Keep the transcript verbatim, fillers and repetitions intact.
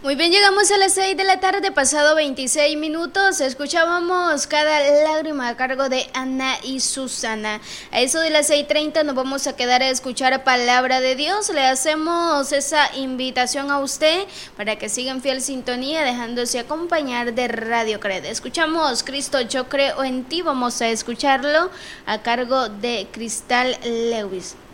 Muy bien, llegamos a las seis de la tarde, pasado veintiséis minutos. Escuchábamos Cada lágrima a cargo de Ana y Susana. A eso de las seis treinta nos vamos a quedar a escuchar palabra de Dios. Le hacemos esa invitación a usted para que siga en fiel sintonía, dejándose acompañar de Radio Cred. Escuchamos Cristo, yo creo en ti. Vamos a escucharlo a cargo de Cristal Lewis.